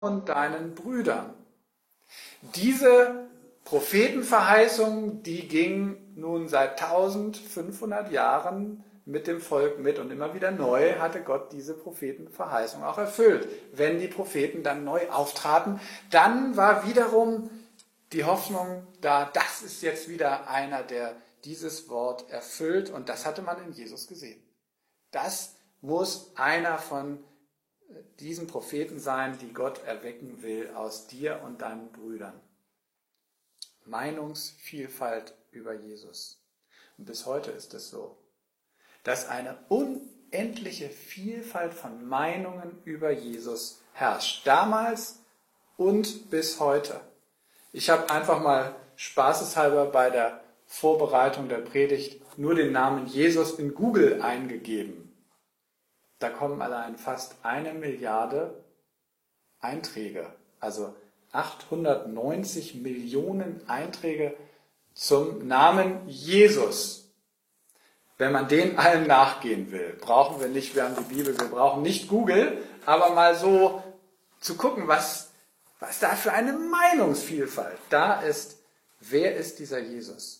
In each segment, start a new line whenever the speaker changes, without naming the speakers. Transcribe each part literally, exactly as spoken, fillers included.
und deinen Brüdern. Diese Prophetenverheißung, die ging nun seit eintausendfünfhundert Jahren mit dem Volk mit und immer wieder neu hatte Gott diese Prophetenverheißung auch erfüllt. Wenn die Propheten dann neu auftraten, dann war wiederum die Hoffnung da, das ist jetzt wieder einer, der dieses Wort erfüllt, und das hatte man in Jesus gesehen. Das muss einer von diesen Propheten sein, die Gott erwecken will aus dir und deinen Brüdern. Meinungsvielfalt über Jesus. Und bis heute ist es so, dass eine unendliche Vielfalt von Meinungen über Jesus herrscht. Damals und bis heute. Ich habe einfach mal spaßeshalber bei der Vorbereitung der Predigt nur den Namen Jesus in Google eingegeben. Da kommen allein fast eine Milliarde Einträge, also achthundertneunzig Millionen Einträge zum Namen Jesus. Wenn man denen allen nachgehen will, brauchen wir nicht, wir haben die Bibel, wir brauchen nicht Google, aber mal so zu gucken, was, was da für eine Meinungsvielfalt da ist. Wer ist dieser Jesus?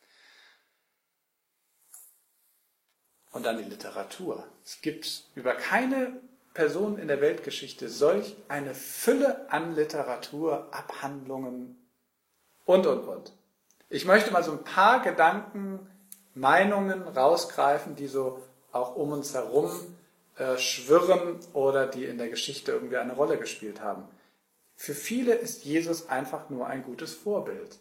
Und dann die Literatur. Es gibt über keine Person in der Weltgeschichte solch eine Fülle an Literatur, Abhandlungen und, und, und. Ich möchte mal so ein paar Gedanken, Meinungen rausgreifen, die so auch um uns herum äh, schwirren oder die in der Geschichte irgendwie eine Rolle gespielt haben. Für viele ist Jesus einfach nur ein gutes Vorbild.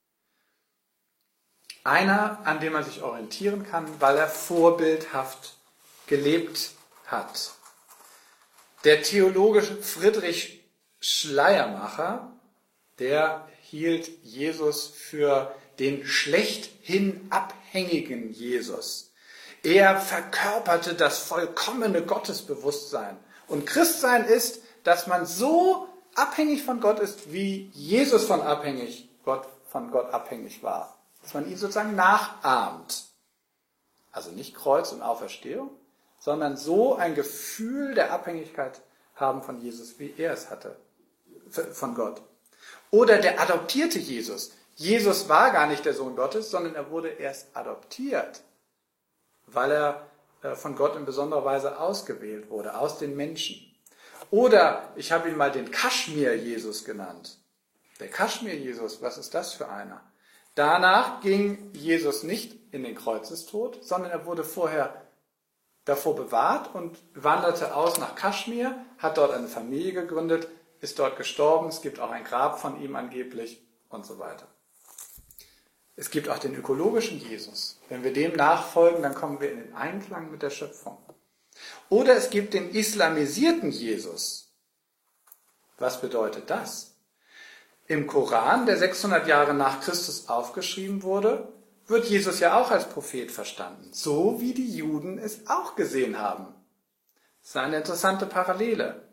Einer, an dem man sich orientieren kann, weil er vorbildhaft gelebt hat. Der Theologe Friedrich Schleiermacher, der hielt Jesus für den schlechthin abhängigen Jesus. Er verkörperte das vollkommene Gottesbewusstsein. Und Christsein ist, dass man so abhängig von Gott ist, wie Jesus von, abhängig, Gott, von Gott abhängig war. Dass man ihn sozusagen nachahmt. Also nicht Kreuz und Auferstehung, sondern so ein Gefühl der Abhängigkeit haben von Jesus, wie er es hatte, von Gott. Oder der adoptierte Jesus. Jesus war gar nicht der Sohn Gottes, sondern er wurde erst adoptiert, weil er von Gott in besonderer Weise ausgewählt wurde, aus den Menschen. Oder ich habe ihn mal den Kaschmir-Jesus genannt. Der Kaschmir-Jesus, was ist das für einer? Danach ging Jesus nicht in den Kreuzestod, sondern er wurde vorher davor bewahrt und wanderte aus nach Kaschmir, hat dort eine Familie gegründet, ist dort gestorben, es gibt auch ein Grab von ihm angeblich und so weiter. Es gibt auch den ökologischen Jesus. Wenn wir dem nachfolgen, dann kommen wir in den Einklang mit der Schöpfung. Oder es gibt den islamisierten Jesus. Was bedeutet das? Im Koran, der sechshundert Jahre nach Christus aufgeschrieben wurde, wird Jesus ja auch als Prophet verstanden. So wie die Juden es auch gesehen haben. Das ist eine interessante Parallele.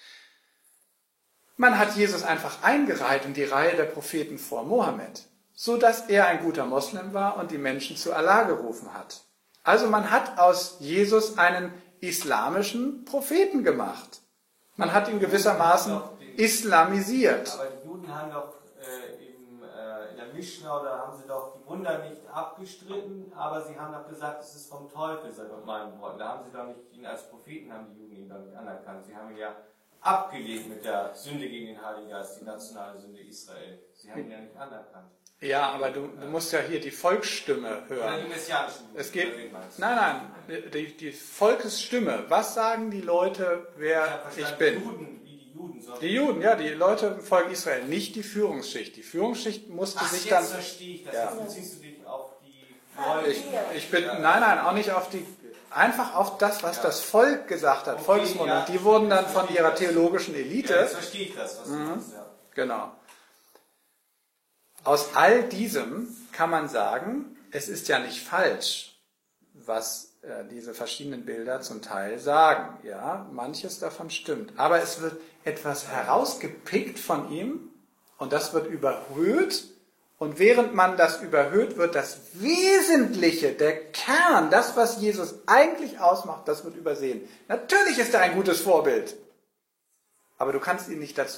Man hat Jesus einfach eingereiht in die Reihe der Propheten vor Mohammed, so dass er ein guter Moslem war und die Menschen zu Allah gerufen hat. Also man hat aus Jesus einen islamischen Propheten gemacht. Man hat ihn gewissermaßen islamisiert.
Aber die Juden haben doch äh, eben, äh, in der Mischna, oder haben sie doch die Wunder nicht abgestritten, aber sie haben doch gesagt, es ist vom Teufel, seit meinen Worten. Da haben sie doch nicht ihn als Propheten, haben die Juden ihn doch nicht anerkannt. Sie haben ihn ja abgelehnt mit der Sünde gegen den Heiligen Geist, die nationale Sünde Israel. Sie haben ihn ja nicht anerkannt.
Ja, aber du, du musst ja hier die Volksstimme hören.
Oder die messianischen Juden.
Es geht, nein, nein, die, die Volksstimme. Was sagen die Leute, wer ich, ich bin?
Die Juden, wie die Juden.
Die Juden, ja, die Leute im Volk Israel, nicht die Führungsschicht. Die Führungsschicht musste
Ach,
sich
jetzt
dann...
verstehe ich das.
Ja.
Jetzt beziehst du dich auf die Leute.
Ich, ich bin, nein, nein, auch nicht auf die... Einfach auf das, was ja. das Volk gesagt hat, okay, Volksmund. Ja. Die wurden dann von ihrer theologischen Elite...
Ja, jetzt verstehe ich das, was du
mhm,
meinst, ja.
Genau. Aus all diesem kann man sagen, es ist ja nicht falsch, was äh, diese verschiedenen Bilder zum Teil sagen. Ja, manches davon stimmt. Aber es wird etwas herausgepickt von ihm und das wird überhöht. Und während man das überhöht, wird das Wesentliche, der Kern, das, was Jesus eigentlich ausmacht, das wird übersehen. Natürlich ist er ein gutes Vorbild. aber du kannst ihn nicht dazu